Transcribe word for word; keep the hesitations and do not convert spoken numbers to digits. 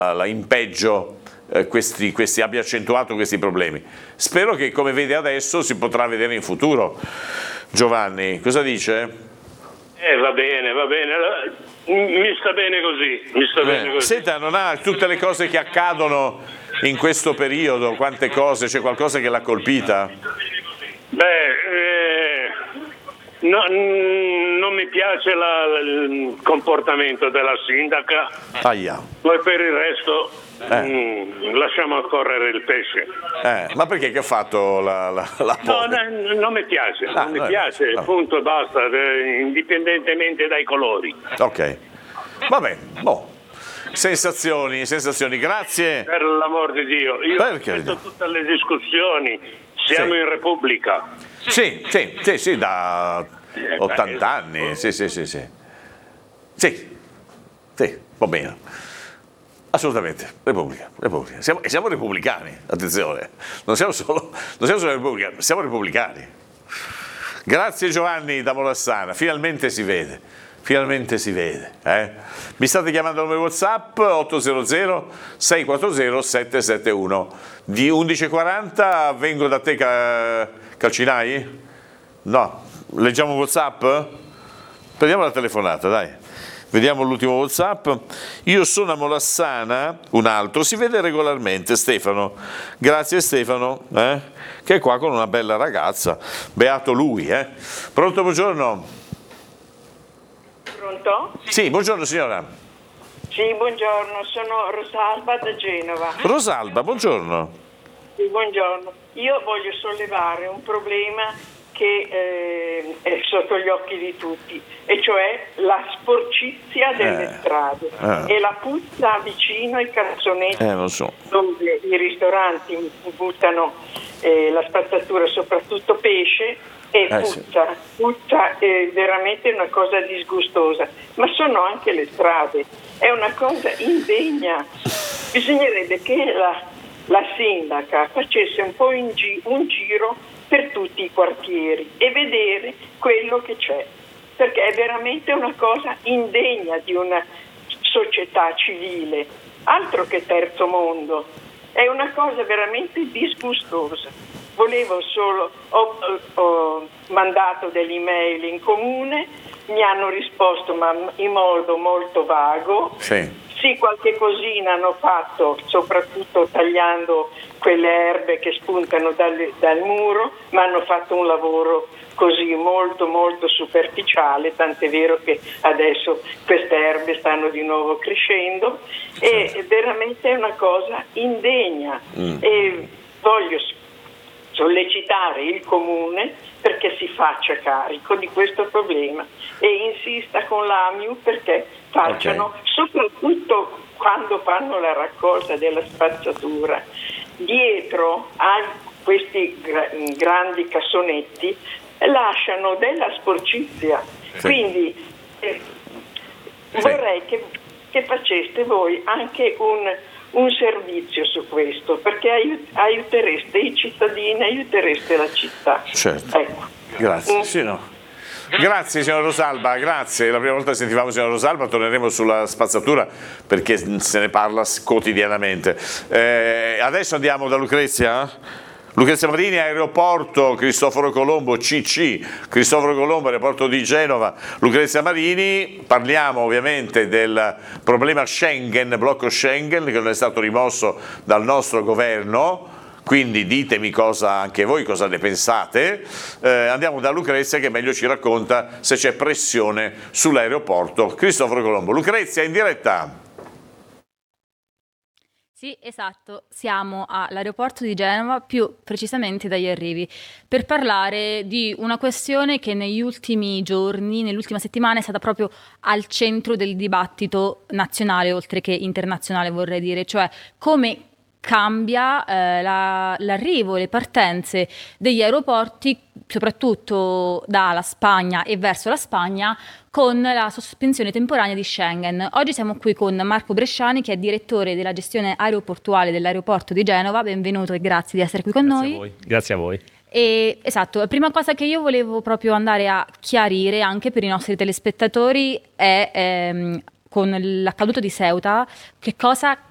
la in peggio eh, questi, questi, abbia accentuato questi problemi. Spero che, come vede adesso, si potrà vedere in futuro. Giovanni, cosa dice? Eh, va bene, va bene, mi sta bene così, mi sta eh, bene così. Senta, non ha tutte le cose che accadono in questo periodo, quante cose, c'è qualcosa che l'ha colpita? Beh, eh, no, non mi piace la, il comportamento della sindaca, Aia. Poi per il resto eh. mh, lasciamo correre il pesce. Eh, ma perché che ha fatto la, la, la No, no, non mi piace, ah, non mi no, piace, no. punto e basta, indipendentemente dai colori. Ok, va bene, boh. Sensazioni, sensazioni, grazie. Per l'amor di Dio, io ho Perché? visto tutte le discussioni, siamo sì. in Repubblica. Sì, sì, sì, sì, da ottanta anni, sì, sì, sì, sì. Sì, sì, va bene. Assolutamente, Repubblica, Repubblica. Siamo, siamo repubblicani, attenzione, non siamo solo, non siamo solo repubblicani, siamo repubblicani. Grazie Giovanni da Molassana, finalmente si vede, finalmente si vede. Eh? Mi state chiamando al numero WhatsApp otto zero zero sei quattro zero sette sette uno. Di undici e quaranta vengo da te, Calcinai? No, leggiamo WhatsApp? Prendiamo la telefonata, dai. Vediamo l'ultimo WhatsApp. Io sono a Molassana, un altro, si vede regolarmente, Stefano. Grazie Stefano, eh? Che è qua con una bella ragazza. Beato lui, eh? Pronto, buongiorno. Pronto? Sì, buongiorno signora. Sì, buongiorno, sono Rosalba da Genova. Rosalba, buongiorno. Sì, buongiorno. Io voglio sollevare un problema che eh, è sotto gli occhi di tutti, e cioè la sporcizia delle eh, strade eh. e la puzza vicino ai calzonetti, eh, non so. dove i ristoranti buttano eh, la spazzatura, soprattutto pesce, e eh, puzza, sì. puzza è veramente una cosa disgustosa, ma sono anche le strade, è una cosa indegna. Bisognerebbe che la, la sindaca facesse un po' in gi- un giro per tutti i quartieri e vedere quello che c'è, perché è veramente una cosa indegna di una società civile, altro che terzo mondo, è una cosa veramente disgustosa. Volevo solo, ho, ho mandato delle email in comune, mi hanno risposto ma in modo molto vago. Sì. Sì, qualche cosina hanno fatto, soprattutto tagliando quelle erbe che spuntano dal, dal muro, ma hanno fatto un lavoro così molto molto superficiale, tant'è vero che adesso queste erbe stanno di nuovo crescendo, e è veramente una cosa indegna. Mm. E voglio sollecitare il comune perché si faccia carico di questo problema e insista con l'AMIU perché facciano, okay, soprattutto quando fanno la raccolta della spazzatura, dietro a questi gra- grandi cassonetti lasciano della sporcizia. Sì. Quindi eh, sì. vorrei che, che faceste voi anche un un servizio su questo, perché aiut- aiutereste i cittadini, aiutereste la città. Certo. Ecco. Grazie. Mm. Sì, no. Grazie signora Rosalba, grazie. La prima volta che sentivamo signora Rosalba, torneremo sulla spazzatura perché se ne parla quotidianamente. Eh, adesso andiamo da Lucrezia. Lucrezia Marini, aeroporto Cristoforo Colombo, C C, Cristoforo Colombo, aeroporto di Genova, Lucrezia Marini. Parliamo ovviamente del problema Schengen, blocco Schengen, che non è stato rimosso dal nostro governo, quindi ditemi cosa anche voi, cosa ne pensate. Eh, andiamo da Lucrezia che meglio ci racconta se c'è pressione sull'aeroporto Cristoforo Colombo. Lucrezia, in diretta. Sì, esatto, siamo all'aeroporto di Genova, più precisamente dagli arrivi, per parlare di una questione che negli ultimi giorni, nell'ultima settimana è stata proprio al centro del dibattito nazionale, oltre che internazionale vorrei dire, cioè come cambia eh, la, l'arrivo, le partenze degli aeroporti, soprattutto dalla Spagna e verso la Spagna, con la sospensione temporanea di Schengen. Oggi siamo qui con Marco Bresciani, che è direttore della gestione aeroportuale dell'aeroporto di Genova. Benvenuto e grazie di essere qui con grazie noi. A voi. Grazie a voi. E, esatto, la prima cosa che io volevo proprio andare a chiarire anche per i nostri telespettatori è ehm, con l'accaduto di Ceuta, che cosa